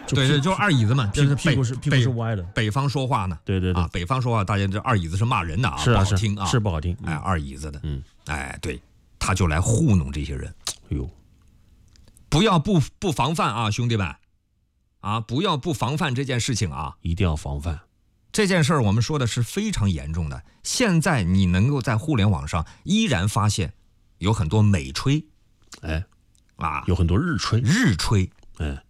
对，就是二椅子嘛，就是屁股是歪的。 北方说话呢， 对啊， 北方说话，大家这二椅子是骂人的啊， 是不好听啊， 是不好听。 哎，二椅子的，对，他就来糊弄这些人。 哎呦， 不要不防范啊，兄弟们，不要不防范这件事情啊， 一定要防范。 这件事儿我们说的是非常严重的。现在你能够在互联网上依然发现有很多美吹， 有很多日吹，